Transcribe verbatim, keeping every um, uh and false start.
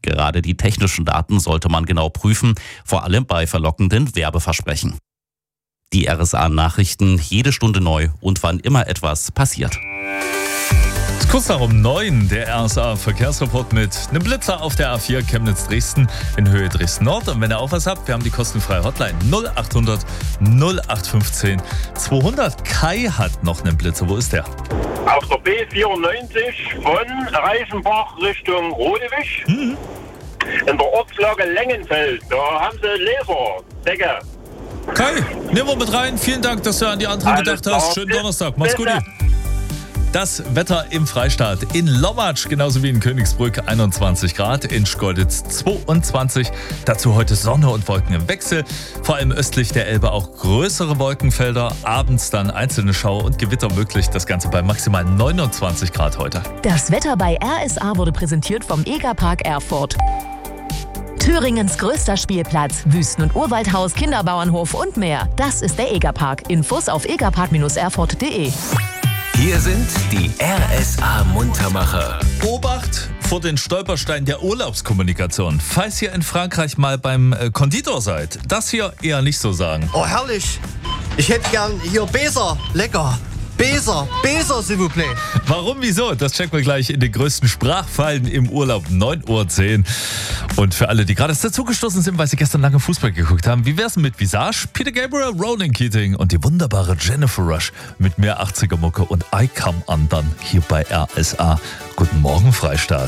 Gerade die technischen Daten sollte man genau prüfen, vor allem bei verlockenden Werbeversprechen. Die R S A-Nachrichten jede Stunde neu und wann immer etwas passiert. Kurz nach um neun, der R S A-Verkehrsreport mit einem Blitzer auf der A vier Chemnitz-Dresden in Höhe Dresden-Nord. Und wenn ihr auch was habt, wir haben die kostenfreie Hotline null acht hundert null acht fünfzehn zweihundert. Kai hat noch einen Blitzer. Wo ist der? Auf der B vierundneunzig von Reichenbach Richtung Rodewisch. Mhm. In der Ortslage Lengenfeld. Da haben sie Laserdecke. Kai, nehmen wir mit rein. Vielen Dank, dass du an die anderen Alles gedacht hast. klar. Schönen Donnerstag. Mach's gut. Bitte. Das Wetter im Freistaat. In Lommatsch, genauso wie in Königsbrück, einundzwanzig Grad. In Schkeuditz zweiundzwanzig. Dazu heute Sonne und Wolken im Wechsel. Vor allem östlich der Elbe auch größere Wolkenfelder. Abends dann einzelne Schauer und Gewitter möglich. Das Ganze bei maximal neunundzwanzig Grad heute. Das Wetter bei R S A wurde präsentiert vom Egerpark Erfurt. Thüringens größter Spielplatz, Wüsten- und Urwaldhaus, Kinderbauernhof und mehr. Das ist der Egerpark. Infos auf egerpark erfurt punkt de. Hier sind die R S A-Muntermacher. Obacht vor den Stolpersteinen der Urlaubskommunikation. Falls ihr in Frankreich mal beim äh, Konditor seid, das hier eher nicht so sagen. Oh, herrlich. Ich hätte gern hier Beser. Lecker. Beser. Beser, s'il vous plaît. Warum, wieso? Das checken wir gleich in den größten Sprachfallen im Urlaub. neun Uhr zehn. Und für alle, die gerade dazugestoßen sind, weil sie gestern lange Fußball geguckt haben, wie wär's mit Visage, Peter Gabriel, Ronan Keating und die wunderbare Jennifer Rush mit mehr achtziger Mucke und I Come Undone hier bei R S A. Guten Morgen, Freistaat.